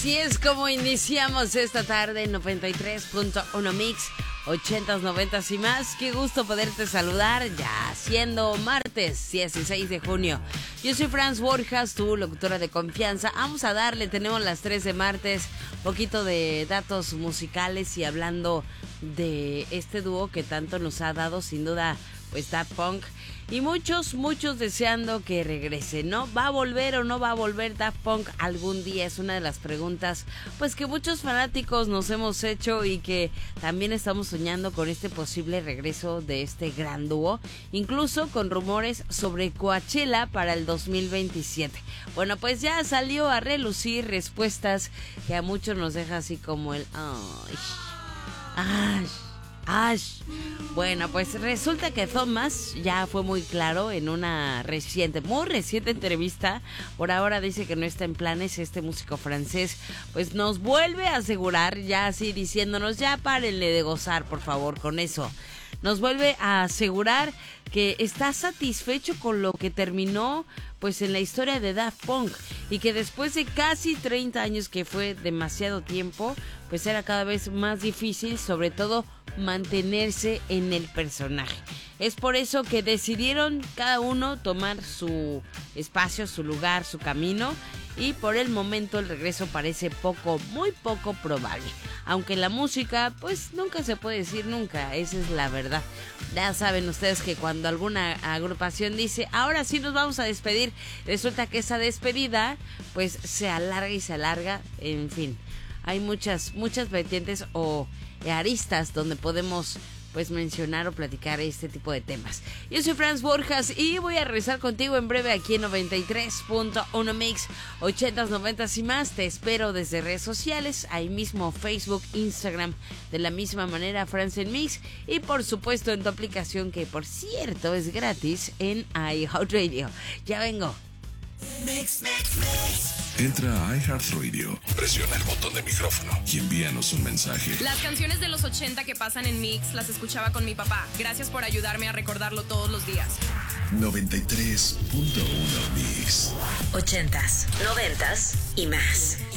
Así es como iniciamos esta tarde en 93.1 Mix, 80s, 90s y más. Qué gusto poderte saludar ya siendo martes 16 de junio. Yo soy Franz Borjas, tu locutora de confianza. Vamos a darle, tenemos las 3 de martes, poquito de datos musicales y hablando de este dúo que tanto nos ha dado, sin duda, pues Daft Punk. Y muchos deseando que regrese, ¿no? ¿Va a volver o no va a volver Daft Punk algún día? Es una de las preguntas, pues, que muchos fanáticos nos hemos hecho y que también estamos soñando con este posible regreso de este gran dúo, incluso con rumores sobre Coachella para el 2027. Bueno, pues ya salió a relucir respuestas que a muchos nos deja así como el... Bueno, pues resulta que Thomas ya fue muy claro en una muy reciente entrevista. Por ahora dice que no está en planes. Este músico francés pues nos vuelve a asegurar, ya así diciéndonos, ya párenle de gozar, por favor, con eso. Nos vuelve a asegurar que está satisfecho con lo que terminó pues en la historia de Daft Punk y que después de casi 30 años, que fue demasiado tiempo, pues era cada vez más difícil, sobre todo mantenerse en el personaje. Es por eso que decidieron cada uno tomar su espacio, su lugar, su camino, y por el momento el regreso parece muy poco probable. Aunque la música, pues nunca se puede decir nunca, esa es la verdad. Ya saben ustedes que cuando alguna agrupación dice, ahora sí nos vamos a despedir, resulta que esa despedida, pues se alarga y se alarga, en fin. Hay muchas vertientes o aristas donde podemos pues mencionar o platicar este tipo de temas. Yo soy Franz Borjas y voy a regresar contigo en breve aquí en 93.1 Mix, 80s, 90s y más. Te espero desde redes sociales, ahí mismo Facebook, Instagram, de la misma manera Franz en Mix, y por supuesto en tu aplicación, que por cierto es gratis, en iHeartRadio. Ya vengo. Entra a iHeartRadio, presiona el botón de micrófono y envíanos un mensaje. Las canciones de los 80 que pasan en Mix las escuchaba con mi papá. Gracias por ayudarme a recordarlo todos los días. 93.1 Mix. 80s, 90s y más.